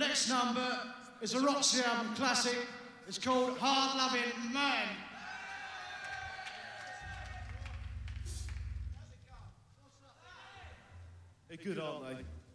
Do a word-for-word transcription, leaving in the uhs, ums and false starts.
next number is a Roxy album classic. It's called Hard Loving Man. They're good, aren't they?